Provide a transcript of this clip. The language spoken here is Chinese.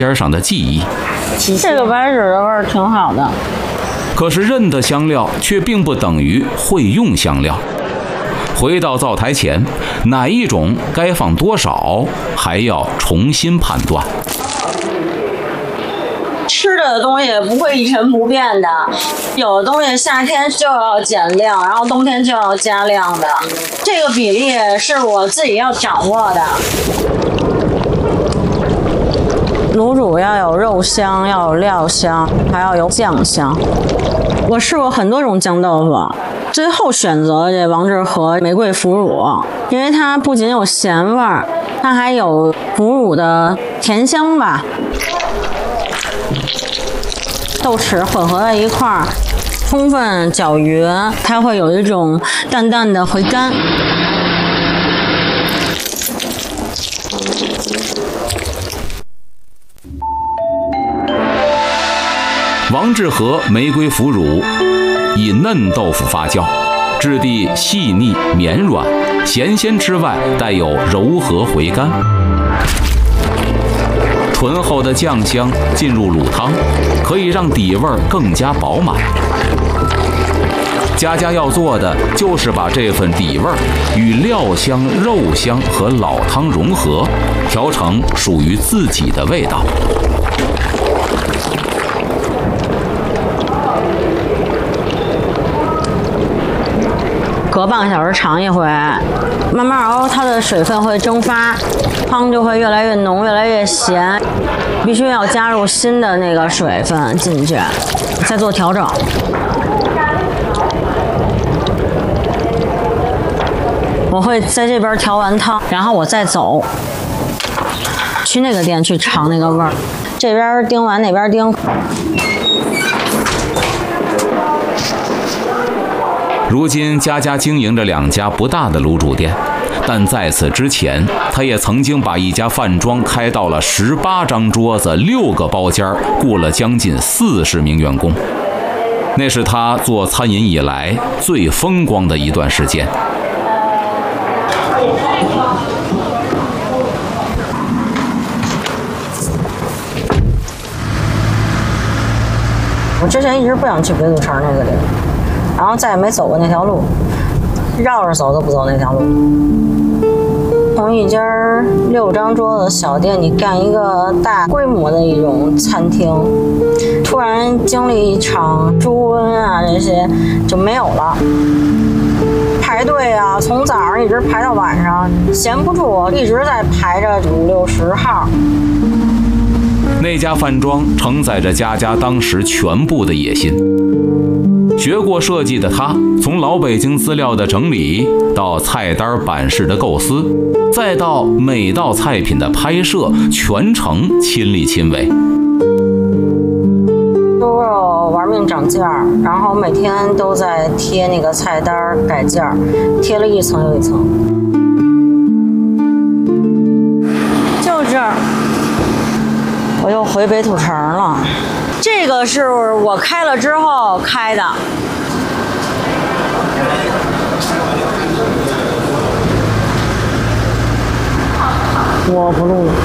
边上的记忆。 这个白芷的味儿挺好的。 可是认得香料，却并不等于会用香料。回到灶台前，哪一种该放多少，还要重新判断。 吃的东西不会一成不变的，有的东西夏天就要减量，然后冬天就要加量的，这个比例是我自己要掌握的。卤煮要有肉香，要有料香，还要有酱香。我试过很多种酱豆腐，最后选择这王致和玫瑰腐乳，因为它不仅有咸味儿，它还有腐乳的甜香吧。豆豉混合在一块儿，充分搅匀，它会有一种淡淡的回甘。 王致和玫瑰腐乳以嫩豆腐发酵，质地细腻绵软，咸鲜之外带有柔和回甘。醇厚的酱香进入卤汤，可以让底味更加饱满。家家要做的就是把这份底味与料香、肉香和老汤融合，调成属于自己的味道。 隔半个小时尝一回，慢慢熬，它的水分会蒸发，汤就会越来越浓，越来越咸。必须要加入新的那个水分进去，再做调整。我会在这边调完汤，然后我再走去那个店去尝那个味儿。这边叮完，那边叮。 如今家家经营着2家不大的卤煮店，但在此之前，他也曾经把一家饭庄开到了18张桌子、6个包间，雇了将近40名员工。那是他做餐饮以来最风光的一段时间。 我之前一直不想去北土城那个地儿。然后再也没走过那条路，绕着走都不走那条路。从一家6张桌子的小店，你干一个大规模的一种餐厅，突然经历一场猪瘟啊，这些就没有了。排队啊，从早上一直排到晚上，闲不住，一直在排着5、60号。 那家饭庄承载着家家当时全部的野心。学过设计的他，从老北京资料的整理到菜单版式的构思，再到每道菜品的拍摄，全程亲力亲为。 猪肉玩命涨价，然后每天都在贴那个菜单改价，贴了一层又一层。就这儿，我又回北土城了。这个是我开了之后开的。我不录了。